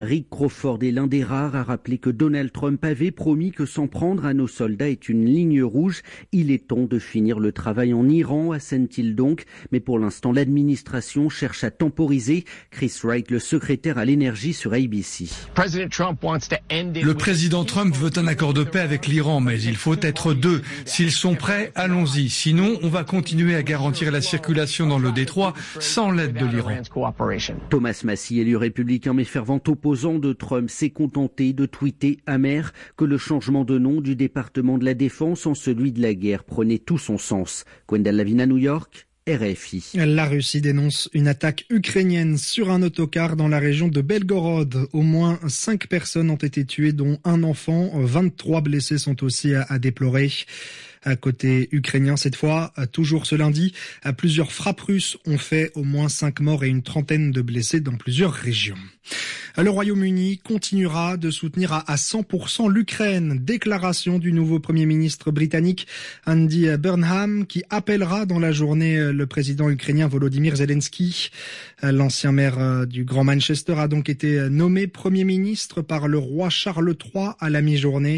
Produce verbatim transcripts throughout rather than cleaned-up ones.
Rick Crawford est l'un des rares à rappeler que Donald Trump avait promis que s'en prendre à nos soldats est une ligne rouge. Il est temps de finir le travail en Iran, assène-t-il donc. Mais pour l'instant, l'administration cherche à temporiser. Chris Wright, le secrétaire à l'énergie sur A B C. Le président Trump veut un accord de paix avec l'Iran, mais il faut être deux. S'ils sont prêts, allons-y. Sinon, on va continuer à garantir la circulation dans le détroit sans l'aide de l'Iran. Thomas Massie, élu républicain mais fervent opposant de Trump, s'est contenté de tweeter amer que le changement de nom du département de la Défense en celui de la guerre prenait tout son sens. Gwendal Lavina, New York, R F I. La Russie dénonce une attaque ukrainienne sur un autocar dans la région de Belgorod. Au moins cinq personnes ont été tuées, dont un enfant. vingt-trois blessés sont aussi à, à déplorer. À côté ukrainien cette fois, toujours ce lundi, plusieurs frappes russes ont fait au moins cinq morts et une trentaine de blessés dans plusieurs régions. Le Royaume-Uni continuera de soutenir à cent pour cent l'Ukraine. Déclaration du nouveau Premier ministre britannique Andy Burnham qui appellera dans la journée le président ukrainien Volodymyr Zelensky. L'ancien maire du Grand Manchester a donc été nommé Premier ministre par le roi Charles trois à la mi-journée.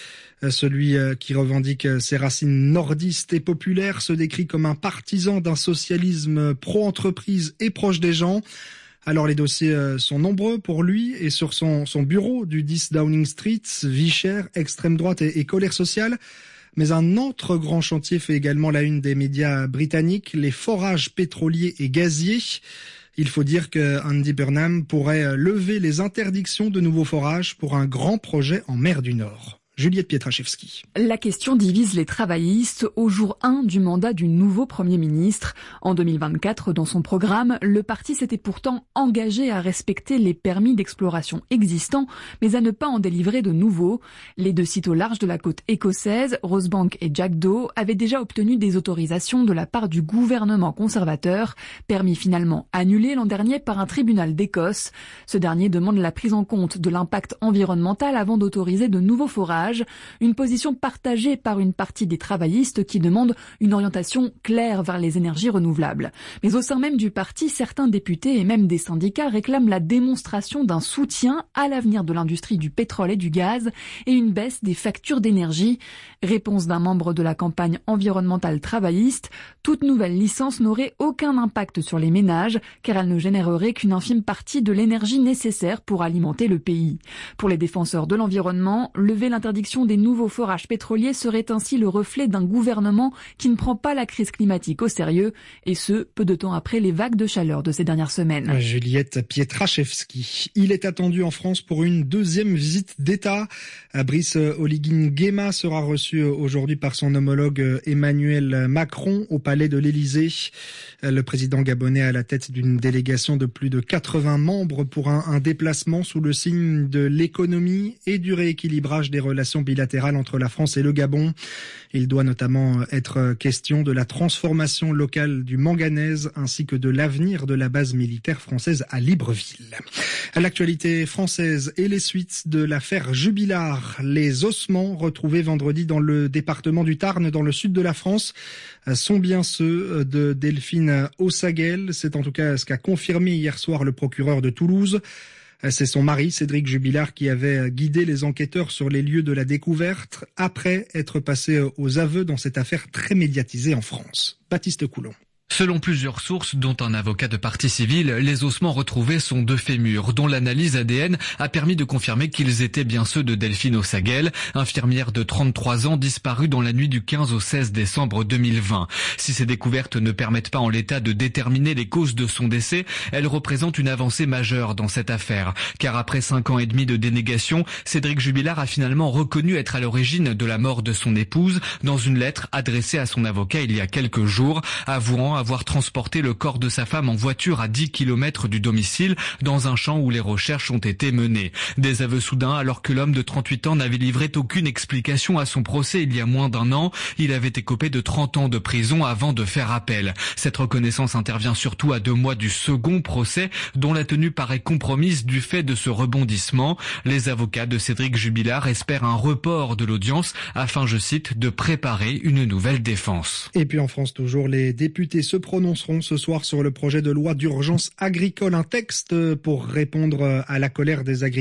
Celui qui revendique ses racines nordistes et populaires se décrit comme un partisan d'un socialisme pro-entreprise et proche des gens. Alors les dossiers sont nombreux pour lui et sur son, son bureau du dix Downing Street, vie chère, extrême droite et, et colère sociale. Mais un autre grand chantier fait également la une des médias britanniques, les forages pétroliers et gaziers. Il faut dire que Andy Burnham pourrait lever les interdictions de nouveaux forages pour un grand projet en mer du Nord. Juliette Pietraszewski. La question divise les travaillistes au jour un du mandat du nouveau Premier ministre. En deux mille vingt-quatre, dans son programme, le parti s'était pourtant engagé à respecter les permis d'exploration existants, mais à ne pas en délivrer de nouveaux. Les deux sites au large de la côte écossaise, Rosebank et Jackdaw, avaient déjà obtenu des autorisations de la part du gouvernement conservateur, permis finalement annulés l'an dernier par un tribunal d'Écosse. Ce dernier demande la prise en compte de l'impact environnemental avant d'autoriser de nouveaux forages. Une position partagée par une partie des travaillistes qui demandent une orientation claire vers les énergies renouvelables. Mais au sein même du parti, certains députés et même des syndicats réclament la démonstration d'un soutien à l'avenir de l'industrie du pétrole et du gaz et une baisse des factures d'énergie. Réponse d'un membre de la campagne environnementale travailliste, toute nouvelle licence n'aurait aucun impact sur les ménages car elle ne générerait qu'une infime partie de l'énergie nécessaire pour alimenter le pays. Pour les défenseurs de l'environnement, lever l'interdiction des nouveaux forages pétroliers serait ainsi le reflet d'un gouvernement qui ne prend pas la crise climatique au sérieux, et ce, peu de temps après les vagues de chaleur de ces dernières semaines. Juliette Pietraszewski. Il est attendu en France pour une deuxième visite d'État. Brice Oligui Nguema sera reçu aujourd'hui par son homologue Emmanuel Macron au palais de l'Élysée. Le président gabonais à la tête d'une délégation de plus de quatre-vingts membres pour un, un déplacement sous le signe de l'économie et du rééquilibrage des relations bilatérales entre la France et le Gabon. Il doit notamment être question de la transformation locale du manganèse ainsi que de l'avenir de la base militaire française à Libreville. L'actualité française et les suites de l'affaire Jubilard. Les ossements retrouvés vendredi dans le département du Tarn, dans le sud de la France, sont bien ceux de Delphine Ossaguel. C'est en tout cas ce qu'a confirmé hier soir le procureur de Toulouse. C'est son mari, Cédric Jubilard, qui avait guidé les enquêteurs sur les lieux de la découverte après être passé aux aveux dans cette affaire très médiatisée en France. Baptiste Coulon. Selon plusieurs sources, dont un avocat de partie civile, les ossements retrouvés sont deux fémurs, dont l'analyse A D N a permis de confirmer qu'ils étaient bien ceux de Delphine Ossaguel, infirmière de trente-trois ans disparue dans la nuit du quinze au seize décembre deux mille vingt. Si ces découvertes ne permettent pas en l'état de déterminer les causes de son décès, elles représentent une avancée majeure dans cette affaire. Car après cinq ans et demi de dénégation, Cédric Jubilard a finalement reconnu être à l'origine de la mort de son épouse dans une lettre adressée à son avocat il y a quelques jours, avouant avoir transporté le corps de sa femme en voiture à dix kilomètres du domicile dans un champ où les recherches ont été menées. Des aveux soudains alors que l'homme de trente-huit ans n'avait livré aucune explication à son procès il y a moins d'un an. Il avait écopé de trente ans de prison avant de faire appel. Cette reconnaissance intervient surtout à deux mois du second procès dont la tenue paraît compromise du fait de ce rebondissement. Les avocats de Cédric Jubilard espèrent un report de l'audience afin, je cite, de préparer une nouvelle défense. Et puis en France toujours, les députés se prononceront ce soir sur le projet de loi d'urgence agricole, un texte pour répondre à la colère des agriculteurs